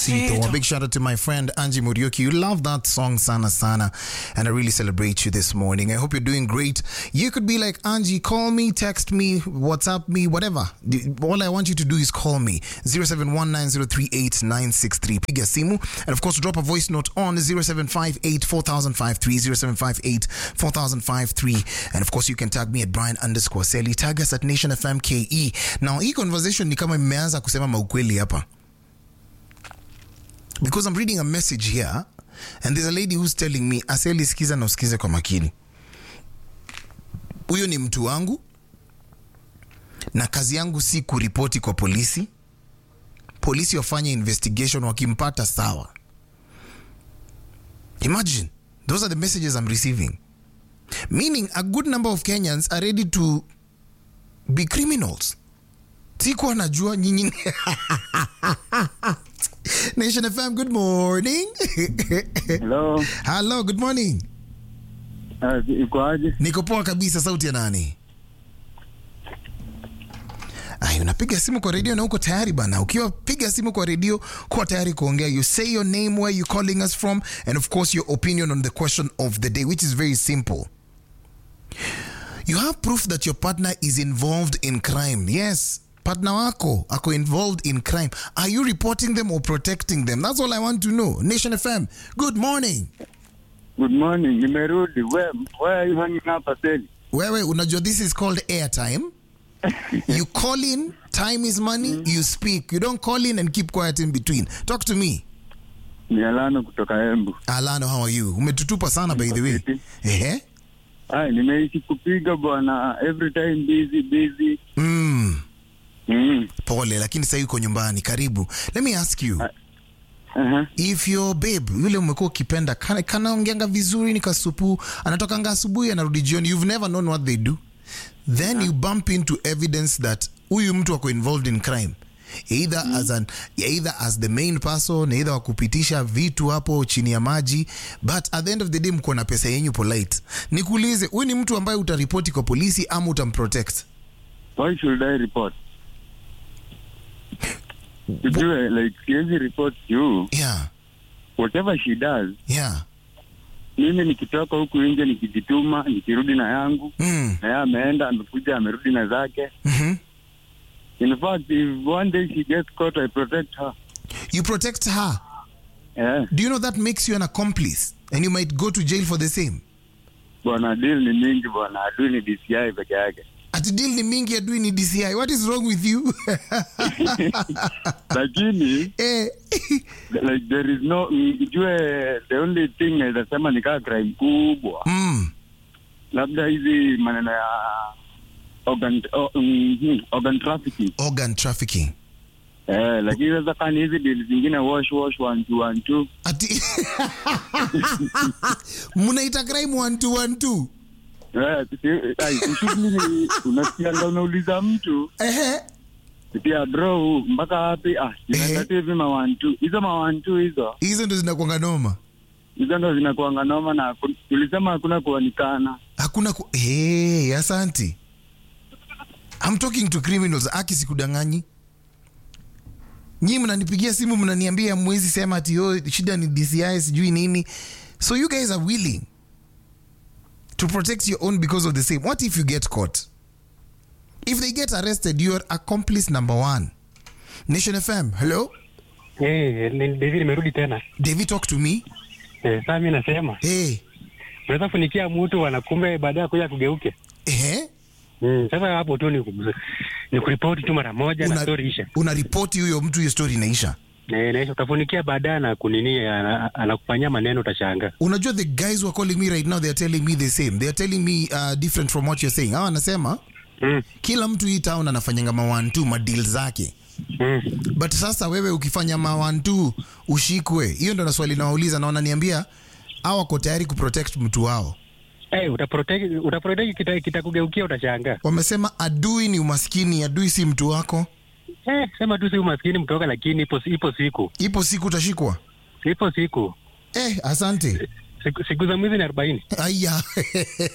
Despacito. A big shout out to my friend Angie Murioki. You love that song sana sana, and I really celebrate you this morning. I hope you're doing great. You could be like, Angie, call me, text me, WhatsApp me, whatever. All I want you to do is call me 0719038963. Piga simu, and of course drop a voice note on 07584053, 07584053, and of course you can tag me at Brian_Selly. Tag us at Nation FM KE. Now hii conversation ni kama imeanza kusema maukweli hapa, because I'm reading a message here and there's a lady who's telling me, Aseli, sikiza na usikize kwa makini. Huyo ni mtu wangu na kazi yangu si kuripoti kwa polisi. Polisi wafanye investigation, wakimpata sawa. Imagine, those are the messages I'm receiving. Meaning a good number of Kenyans are ready to be criminals. Sikuwa najua nyinyi. Nation FM, good morning. Hello. Hello, good morning. Iko aje? Niko poa kabisa, sauti ya nani? Ay, unapiga simu kwa radio na uko tayari bana. Ukiwa piga simu kwa radio, kuwa tayari kuongea. You say your name, where you calling us from, and of course your opinion on the question of the day, which is very simple. You have proof that your partner is involved in crime. Yes, partner wako ako involved in crime. Are you reporting them or protecting them? That's all I want to know. Nation FM, good morning. Good morning. Nimerudi. Where are you hanging up, Aseli? Wewe unajua this is called airtime. You call in, time is money, you speak. You don't call in and keep quiet in between. Talk to me. Ni Alano kutoka Embu. Alano, how are you? Umetutupa sana by the way. Ehe. Nimeishi kupiga bwana, every time busy. Pole, lakini sasa yuko nyumbani. Karibu. Let me ask you. If your babe, yule umekuwa ukipenda, kanaongeanga vizuri ni kasupu, anatokanga asubuhi anarudi jioni, you've never known what they do. Then you bump into evidence that huyu mtu wako involved in crime. Either as the main person, either wakupitisha vitu hapo chini ya maji, but at the end of the day mko na pesa yenyu polite. Nikuulize, huyu ni mtu ambaye utaripoti kwa polisi ama utamprotect? Why should I report? Like, siwezi report you. Yeah. Whatever she does. Yeah. Mimi nikitoka huku nje nikijituma, nikirudi na yangu. Na yeye ameenda, amekuja, amerudi na zake. In fact, if one day she gets caught, I protect her. You protect her? Yeah. Do you know that makes you an accomplice? And you might go to jail for the same? Bwana, deal ni mingi bwana, adui ni DCI peke yake. Ati deal ni mingi, adui ni DCI. What is wrong with you? Lakini, like there is no, the only thing naweza sema ni kaa crime kubwa. Labda hizi maneno ya organ trafficking. Organ trafficking. Lakini sasa kani hizi deal zingine wash 1-2-1-2. Ati munaita crime 1-2-1-2. Shughuli unasikia ndo unauliza mtu. Pia bro mpaka wapi? Inatatiwa hivi ma 1-2. Hizo ma 1-2 hizo ndo zinakuanga noma. Hizo ndo zinakuanga noma, na tulisema hakuna kuanikana. Hakuna asante. I'm talking to criminals. Aki sikudanganyi. Nyinyi mnanipigia simu mnaniambia mwezi sema ati shida ni DCI sijui nini. So you guys are willing to protect your own because of the same. What if you get caught? If they get arrested, you're accomplice number 1. Nation FM, hello? David nimerudi tena. David, talk to me. Sasa mimi nasema. Unaweza kunikia mtu anakumbe baadaye kuja kugeuke. Sasa hapo tu ni kuripoti tu mara moja na story isha. Una ripoti huyo mtu, hiyo story inaisha. Naisha, utafunikia baadaye na kunini anakufanyia maneno utashangaa. Unajua the guys who are calling me right now, they are telling me the same. They are telling me different from what you're saying. Hawa anasema kila mtu hii town anafanyanga ma 1-2 ma deal zake. But sasa wewe ukifanya ma 1-2 ushikwe. Hiyo ndo na swali nawauliza na wananiambia hawa wako tayari kuprotect mtu wao. Utaprotect kitakugeukia utashangaa. Wamesema adui ni umaskini, adui si mtu wako. Sema tu si umaskini mtoka, lakini ipo siku utashikwa. Ipo siku. Asante. Siku za mwezi ni 40. Aya.